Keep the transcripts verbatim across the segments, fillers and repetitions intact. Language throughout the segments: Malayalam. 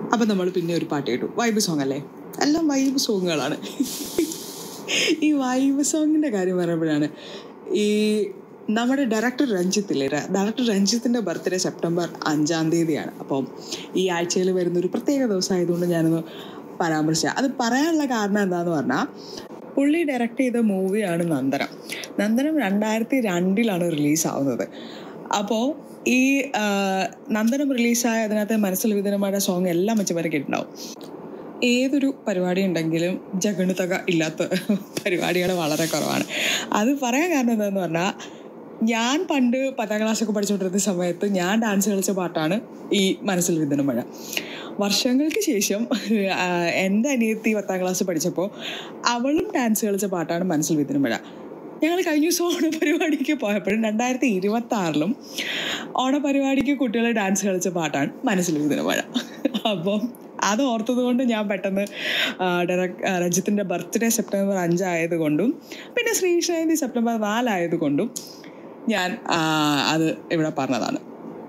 അപ്പം നമ്മൾ പിന്നെ ഒരു പാട്ട് കേട്ടു. വൈബ് സോങ് അല്ലേ? എല്ലാം വൈബ് സോങ്ങുകളാണ്. ഈ വൈബ് സോങ്ങിൻ്റെ കാര്യം പറയുമ്പോഴാണ് ഈ നമ്മുടെ ഡയറക്ടർ രഞ്ജിത്തില്ലേ, ഡയറക്ടർ രഞ്ജിത്തിൻ്റെ ബർത്ത്ഡേ സെപ്റ്റംബർ അഞ്ചാം തീയതിയാണ്. അപ്പം ഈ ആഴ്ചയിൽ വരുന്നൊരു പ്രത്യേക ദിവസമായതുകൊണ്ട് ഞാനൊന്ന് പരാമർശിച്ച. അത് പറയാനുള്ള കാരണം എന്താണെന്ന് പറഞ്ഞാൽ, പുള്ളി ഡയറക്റ്റ് ചെയ്ത മൂവിയാണ് നന്ദനം. നന്ദനം രണ്ടായിരത്തി രണ്ടിലാണ് റിലീസാവുന്നത്. അപ്പോൾ ഈ നന്ദനം റിലീസായ അതിനകത്ത് മനസ്സിൽ വിധനമായ സോങ് എല്ലാം വെച്ച് വരെ കേട്ടിട്ടുണ്ടാവും. ഏതൊരു പരിപാടി ഉണ്ടെങ്കിലും ജഗണുതക ഇല്ലാത്ത പരിപാടികൾ വളരെ കുറവാണ്. അത് പറയാൻ കാരണം എന്താണെന്ന് പറഞ്ഞാൽ, ഞാൻ പണ്ട് പത്താം ക്ലാസ്സൊക്കെ പഠിച്ചുകൊണ്ടിരുന്ന സമയത്ത് ഞാൻ ഡാൻസ് കളിച്ച പാട്ടാണ് ഈ മനസ്സിൽ വിധന മഴ. വർഷങ്ങൾക്ക് ശേഷം എൻ്റെ അനിയത്തി പത്താം ക്ലാസ് പഠിച്ചപ്പോൾ അവളും ഡാൻസ് കളിച്ച പാട്ടാണ് മനസ്സിൽ വിധന മഴ. ഞങ്ങൾ കഴിഞ്ഞ ദിവസം ഓണപരിപാടിക്ക് പോയപ്പോഴും രണ്ടായിരത്തി ഇരുപത്തി ആറിലും ഓണപരിപാടിക്ക് കുട്ടികൾ ഡാൻസ് കളിച്ച പാട്ടാണ് മനസ്സിൽ വിധന മഴ. അപ്പം അത് ഓർത്തത് കൊണ്ട് ഞാൻ പെട്ടെന്ന് ഡയറക്ട് രഞ്ജിത്തിൻ്റെ ബർത്ത്ഡേ സെപ്റ്റംബർ അഞ്ചായത് കൊണ്ടും പിന്നെ ശ്രീകൃഷ്ണജയന്തി സെപ്റ്റംബർ നാലായത് കൊണ്ടും ഞാൻ അത് ഇവിടെ പറഞ്ഞതാണ്.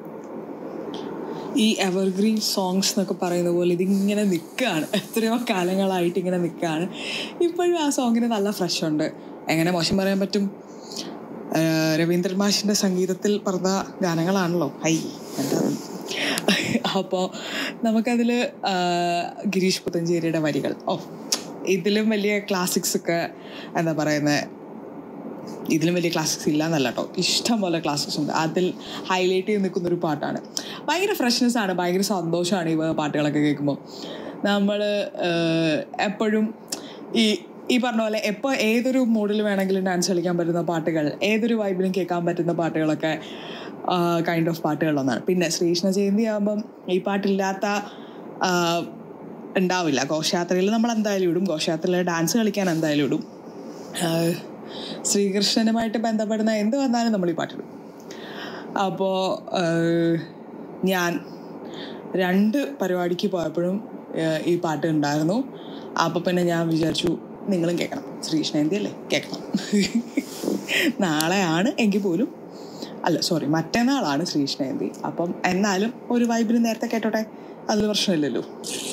ഈ എവർഗ്രീൻ സോങ്സ് എന്നൊക്കെ പറയുന്ന പോലെ ഇതിങ്ങനെ നിൽക്കുകയാണ്, എത്രയോ കാലങ്ങളായിട്ട് ഇങ്ങനെ നിൽക്കുകയാണ്. ഇപ്പോഴും ആ സോങ്ങിന് നല്ല ഫ്രഷ് ഉണ്ട്. എങ്ങനെ മോശം പറയാൻ പറ്റും? രവീന്ദ്രൻ മാഷിൻ്റെ സംഗീതത്തിൽ പറഞ്ഞ ഗാനങ്ങളാണല്ലോ. ഹൈ എന്താ. അപ്പോൾ നമുക്കതിൽ ഗിരീഷ് പുത്തഞ്ചേരിയുടെ വരികൾ, ഓ ഇതിലും വലിയ ക്ലാസിക്സൊക്കെ എന്താ പറയുന്നത്, ഇതിലും വലിയ ക്ലാസിക്സ് ഇല്ല എന്നല്ല കേട്ടോ, ഇഷ്ടം പോലെ ക്ലാസിക്സ് ഉണ്ട്. അതിൽ ഹൈലൈറ്റ് ചെയ്ത് നിൽക്കുന്നൊരു പാട്ടാണ്. ഭയങ്കര ഫ്രഷ്നെസ്സാണ്, ഭയങ്കര സന്തോഷമാണ് ഈ പാട്ടുകളൊക്കെ കേൾക്കുമ്പോൾ. നമ്മൾ എപ്പോഴും ഈ ഈ പറഞ്ഞ പോലെ എപ്പോൾ ഏതൊരു മൂഡിൽ വേണമെങ്കിലും ഡാൻസ് കളിക്കാൻ പറ്റുന്ന പാട്ടുകൾ, ഏതൊരു വൈബിലും കേൾക്കാൻ പറ്റുന്ന പാട്ടുകളൊക്കെ കൈൻഡ് ഓഫ് പാട്ടുകളൊന്നാണ്. പിന്നെ ശ്രീകൃഷ്ണ ജയന്തി ആകുമ്പം ഈ പാട്ടില്ലാത്ത ഉണ്ടാവില്ല. ഘോഷയാത്രയിൽ നമ്മൾ എന്തായാലും ഇടും, ഘോഷയാത്രയിൽ ഡാൻസ് കളിക്കാൻ എന്തായാലും ഇടും. ശ്രീകൃഷ്ണനുമായിട്ട് ബന്ധപ്പെടുന്ന എന്ത് വന്നാലും നമ്മൾ ഈ പാട്ടിടും. അപ്പോൾ ഞാൻ രണ്ട് പരിപാടിക്ക് പോയപ്പോഴും ഈ പാട്ട് ഉണ്ടായിരുന്നു. അപ്പോൾ പിന്നെ ഞാൻ വിചാരിച്ചു നിങ്ങളും കേൾക്കണം, ശ്രീകൃഷ്ണ ജയന്തി അല്ലേ, കേൾക്കണം. നാളെയാണ് എങ്കിൽ പോലും, അല്ല സോറി മറ്റന്നാളാണ് ശ്രീകൃഷ്ണ ജയന്തി. അപ്പം എന്നാലും ഒരു വൈബിന് നേരത്തെ കേട്ടോട്ടെ, അതിൽ പ്രശ്നമില്ലല്ലോ.